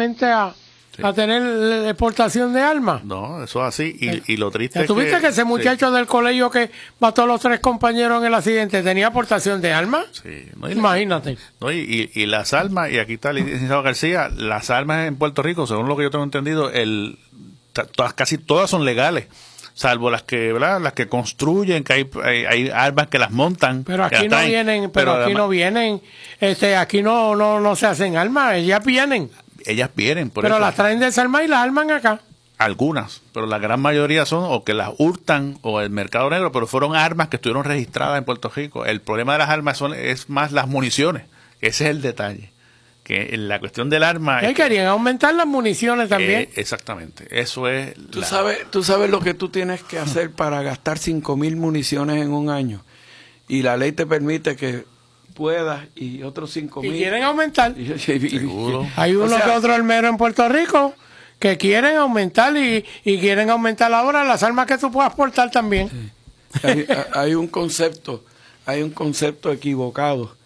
directamente a tener exportación de armas. No, eso es así. Y lo triste es ¿Tú viste que ese muchacho del colegio que mató a los 3 compañeros en el accidente tenía aportación de armas? Sí. No, imagínate. No, y las armas, y aquí está el licenciado García, las armas en Puerto Rico, según lo que yo tengo entendido, casi todas son legales, salvo las que, ¿verdad?, las que construyen, que hay armas que las montan. Pero aquí no vienen, aquí no se hacen armas, ellas vienen. Ellas vienen, pero eso las traen desarmadas y las arman acá. Algunas, pero la gran mayoría son o que las hurtan o el mercado negro, pero fueron armas que estuvieron registradas en Puerto Rico. El problema de las armas es más las municiones. Ese es el detalle. Que en la cuestión del arma... querían aumentar las municiones también. Exactamente. Eso es... Tú sabes lo que tú tienes que hacer para gastar 5,000 municiones en un año. Y la ley te permite que puedas y otros 5,000. Y quieren aumentar. Seguro. Hay uno que otro armero en Puerto Rico que quieren aumentar y quieren aumentar ahora las armas que tú puedas portar también. Sí. Hay un concepto equivocado,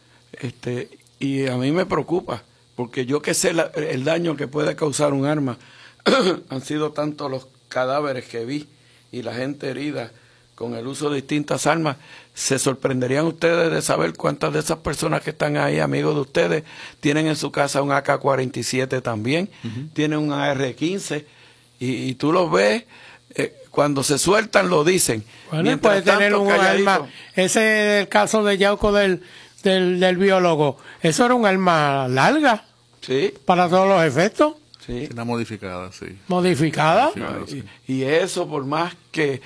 y a mí me preocupa, porque yo que sé el daño que puede causar un arma. Han sido tantos los cadáveres que vi y la gente herida con el uso de distintas armas. Se sorprenderían ustedes de saber cuántas de esas personas que están ahí, amigos de ustedes, tienen en su casa un AK-47 también, tienen un AR-15, y tú los ves, cuando se sueltan lo dicen. Bueno, puede tener un arma. Ese es el caso de Yauco del biólogo. Eso era un arma larga. Sí. Para todos los efectos. Sí. Una modificada, sí. ¿Modificada? Y eso, por más que...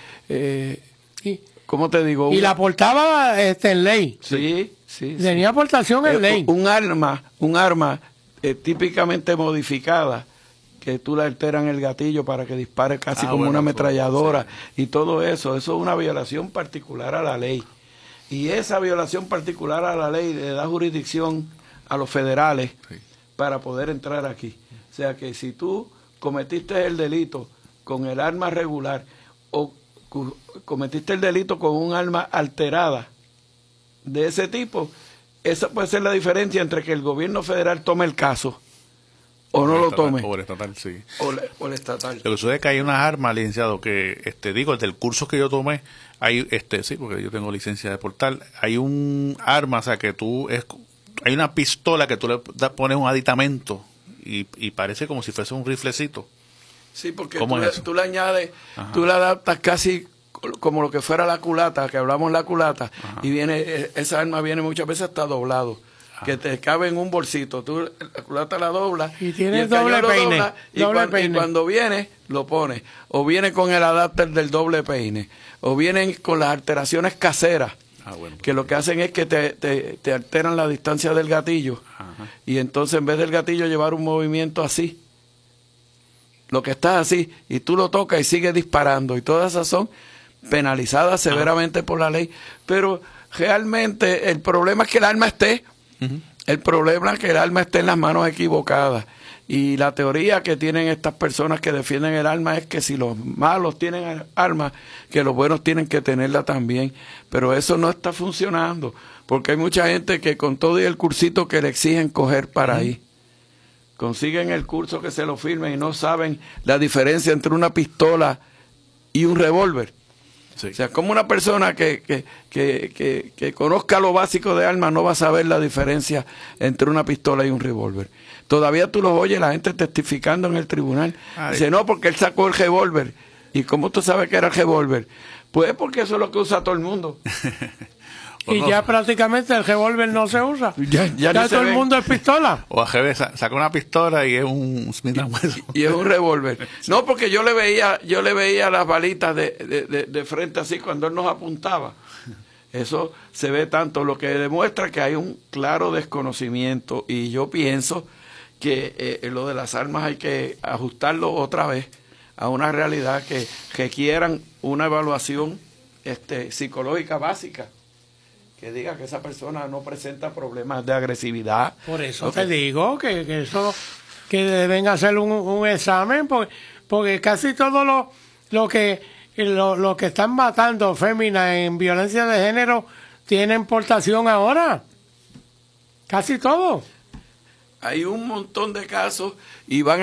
¿cómo te digo? Y la portaba en ley. Sí. Tenía aportación en ley. Un arma típicamente modificada, que tú le alteran el gatillo para que dispare casi como una ametralladora, y todo eso es una violación particular a la ley. Y esa violación particular a la ley le da jurisdicción a los federales para poder entrar aquí. O sea que si tú cometiste el delito con el arma regular o cometiste el delito con un arma alterada de ese tipo, esa puede ser la diferencia entre que el gobierno federal tome el caso o no lo tome. O el estatal, sí. O el estatal. Lo que sucede es que hay unas armas, licenciado, que del curso que yo tomé, hay sí, porque yo tengo licencia de portal, hay un arma, o sea, que hay una pistola que tú le pones un aditamento y parece como si fuese un riflecito. Sí, porque tú le añades, tú le adaptas casi como lo que fuera la culata, que hablamos la culata, y esa arma viene muchas veces hasta doblado, que te cabe en un bolsito, tú la culata la doblas y tienes doble peine, y cuando viene lo pones, o viene con el adapter del doble peine, o vienen con las alteraciones caseras, que lo que hacen es que te alteran la distancia del gatillo, y entonces en vez del gatillo llevar un movimiento así, lo que está así, y tú lo tocas y sigues disparando, y todas esas son penalizadas severamente por la ley. Pero realmente el problema es que el arma esté, el problema es que el arma esté en las manos equivocadas, y la teoría que tienen estas personas que defienden el arma es que si los malos tienen armas, que los buenos tienen que tenerla también, pero eso no está funcionando, porque hay mucha gente que con todo y el cursito que le exigen coger para ahí, consiguen el curso que se lo firmen y no saben la diferencia entre una pistola y un revólver. Sí. O sea, como una persona que conozca lo básico de armas no va a saber la diferencia entre una pistola y un revólver. Todavía tú los oyes, la gente testificando en el tribunal. Dice, no, porque él sacó el revólver. ¿Y cómo tú sabes que era el revólver? Pues porque eso es lo que usa todo el mundo. Y ya prácticamente el revólver no se usa. Ya todo el mundo es pistola. O a GB saca una pistola y es un Smith & Wesson. Y es un revólver. No, porque yo le veía las balitas de frente así cuando él nos apuntaba. Eso se ve tanto, lo que demuestra que hay un claro desconocimiento, y yo pienso que lo de las armas hay que ajustarlo otra vez a una realidad que requieran una evaluación psicológica básica, que diga que esa persona no presenta problemas de agresividad. Por eso te digo que eso, que deben hacer un examen, porque casi todo lo que están matando féminas en violencia de género tienen portación ahora. Casi todo. Hay un montón de casos y van